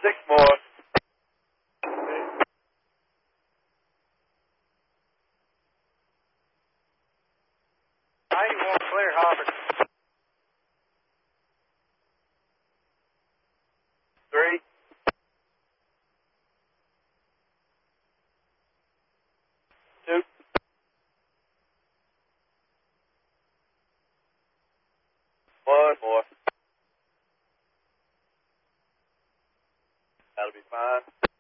6 more. 91 clear, Harvard. 3. 2. 1 more. That'll be fine.